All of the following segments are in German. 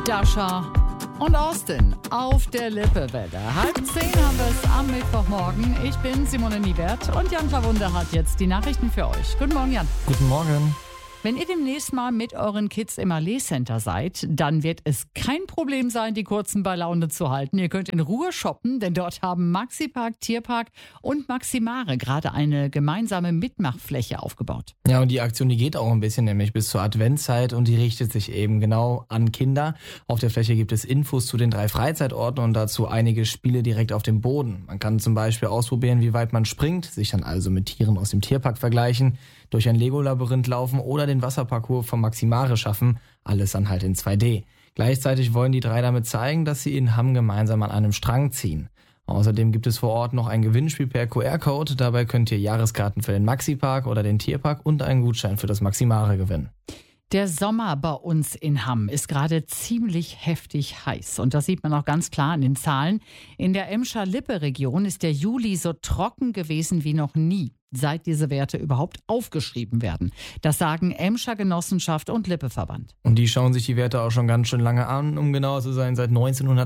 Dasha und Austin auf der Lippewelle. 9:30 haben wir es am Mittwochmorgen. Ich bin Simone Niewert und Jan Klawunde hat jetzt die Nachrichten für euch. Guten Morgen, Jan. Guten Morgen. Wenn ihr demnächst mal mit euren Kids im Allee Center seid, dann wird es kein Problem sein, die Kurzen bei Laune zu halten. Ihr könnt in Ruhe shoppen, denn dort haben Maxipark, Tierpark und Maximare gerade eine gemeinsame Mitmachfläche aufgebaut. Ja, und die Aktion, die geht auch ein bisschen, nämlich bis zur Adventszeit, und die richtet sich eben genau an Kinder. Auf der Fläche gibt es Infos zu den 3 Freizeitorten und dazu einige Spiele direkt auf dem Boden. Man kann zum Beispiel ausprobieren, wie weit man springt, sich dann also mit Tieren aus dem Tierpark vergleichen, durch ein Lego-Labyrinth laufen oder den Wasserparcours vom Maximare schaffen, alles dann halt in 2D. Gleichzeitig wollen die 3 damit zeigen, dass sie in Hamm gemeinsam an einem Strang ziehen. Außerdem gibt es vor Ort noch ein Gewinnspiel per QR-Code. Dabei könnt ihr Jahreskarten für den Maxipark oder den Tierpark und einen Gutschein für das Maximare gewinnen. Der Sommer bei uns in Hamm ist gerade ziemlich heftig heiß. Und das sieht man auch ganz klar an den Zahlen. In der Emscher-Lippe-Region ist der Juli so trocken gewesen wie noch nie, seit diese Werte überhaupt aufgeschrieben werden. Das sagen Emscher Genossenschaft und Lippe-Verband. Und die schauen sich die Werte auch schon ganz schön lange an, um genauer zu sein, seit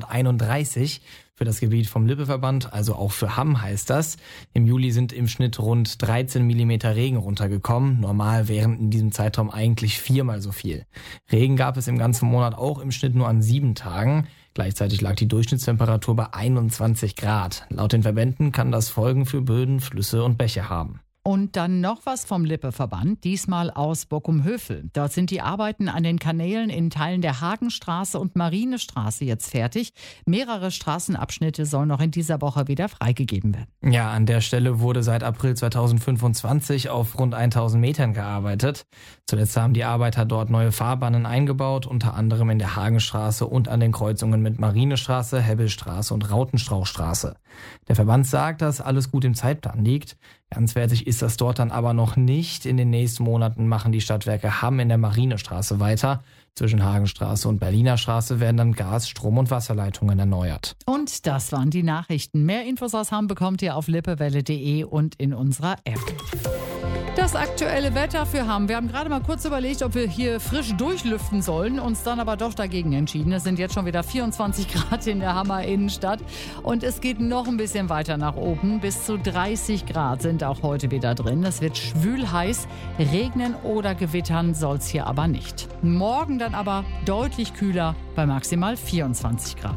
1931. Für das Gebiet vom Lippe-Verband, also auch für Hamm heißt das. Im Juli sind im Schnitt rund 13 Millimeter Regen runtergekommen. Normal wären in diesem Zeitraum eigentlich 4-mal so viel. Regen gab es im ganzen Monat auch im Schnitt nur an 7 Tagen. Gleichzeitig lag die Durchschnittstemperatur bei 21 Grad. Laut den Verbänden kann das Folgen für Böden, Flüsse und Bäche haben. Und dann noch was vom Lippe-Verband, diesmal aus Bockum-Hövel. Dort sind die Arbeiten an den Kanälen in Teilen der Hagenstraße und Marinestraße jetzt fertig. Mehrere Straßenabschnitte sollen noch in dieser Woche wieder freigegeben werden. Ja, an der Stelle wurde seit April 2025 auf rund 1000 Metern gearbeitet. Zuletzt haben die Arbeiter dort neue Fahrbahnen eingebaut, unter anderem in der Hagenstraße und an den Kreuzungen mit Marinestraße, Hebbelstraße und Rautenstrauchstraße. Der Verband sagt, dass alles gut im Zeitplan liegt. Ganz fertig ist das dort dann aber noch nicht. In den nächsten Monaten machen die Stadtwerke Hamm in der Marinestraße weiter. Zwischen Hagenstraße und Berliner Straße werden dann Gas-, Strom- und Wasserleitungen erneuert. Und das waren die Nachrichten. Mehr Infos aus Hamm bekommt ihr auf lippewelle.de und in unserer App. Das aktuelle Wetter für Hamm. Wir haben gerade mal kurz überlegt, ob wir hier frisch durchlüften sollen, uns dann aber doch dagegen entschieden. Es sind jetzt schon wieder 24 Grad in der Hammer Innenstadt und es geht noch ein bisschen weiter nach oben. Bis zu 30 Grad sind auch heute wieder drin. Es wird schwül heiß. Regnen oder gewittern soll es hier aber nicht. Morgen dann aber deutlich kühler bei maximal 24 Grad.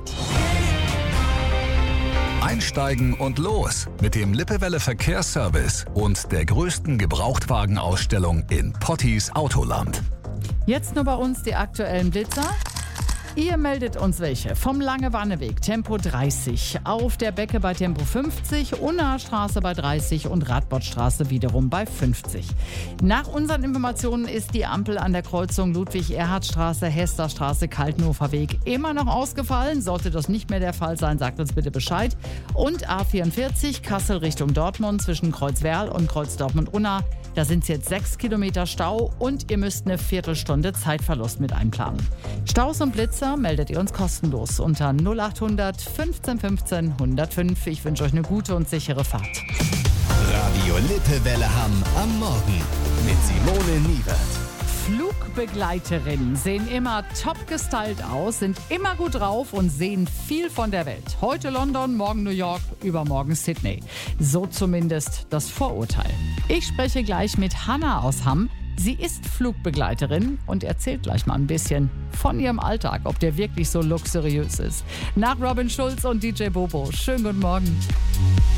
Einsteigen und los mit dem Lippewelle Verkehrsservice und der größten Gebrauchtwagenausstellung in Pottis Autoland. Jetzt nur bei uns die aktuellen Blitzer. Ihr meldet uns welche vom Lange-Wanneweg, Tempo 30, auf der Becke bei Tempo 50, Unnaher Straße bei 30 und Radbottstraße wiederum bei 50. Nach unseren Informationen ist die Ampel an der Kreuzung Ludwig-Erhard-Straße, Hesterstraße, Kaltenhofer Weg immer noch ausgefallen. Sollte das nicht mehr der Fall sein, sagt uns bitte Bescheid. Und A44 Kassel Richtung Dortmund zwischen Kreuzwerl und Kreuz Dortmund-Unna. Da sind es jetzt 6 Kilometer Stau und ihr müsst eine Viertelstunde Zeitverlust mit einplanen. Staus und Blitzer meldet ihr uns kostenlos unter 0800 15 15 105. Ich wünsche euch eine gute und sichere Fahrt. Radio Lippewelle Hamm am Morgen mit Simone Niewert. Flugbegleiterinnen sehen immer top gestylt aus, sind immer gut drauf und sehen viel von der Welt. Heute London, morgen New York, übermorgen Sydney. So zumindest das Vorurteil. Ich spreche gleich mit Hanna aus Hamm. Sie ist Flugbegleiterin und erzählt gleich mal ein bisschen von ihrem Alltag, ob der wirklich so luxuriös ist. Nach Robin Schulz und DJ Bobo. Schönen guten Morgen.